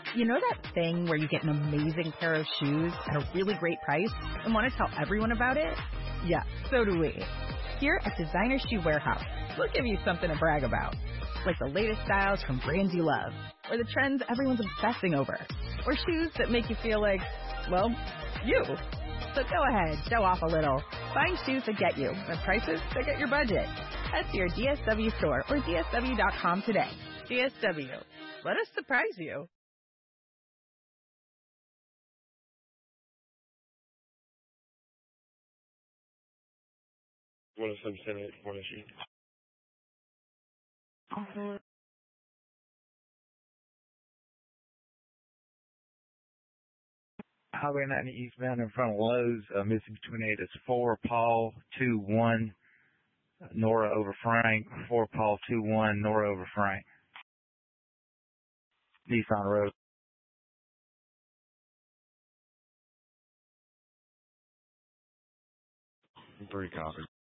You know that thing where you get an amazing pair of shoes at a really great price and want to tell everyone about it? Yeah, so do we. Here at Designer Shoe Warehouse, we'll give you something to brag about, like the latest styles from brands you love, or the trends everyone's obsessing over, or shoes that make you feel like, well, you. So go ahead, show off a little. Find shoes that get you at prices that get your budget. Head to your DSW store or DSW.com today. DSW, let us surprise you. 107.8 Morning Shoot. Highway 90 eastbound in front of Lowe's, missing between 8 is 4 Paul 2-1 Nora over Frank, 4 Paul 2-1 Nora over Frank. Nissan Road. 3 copies.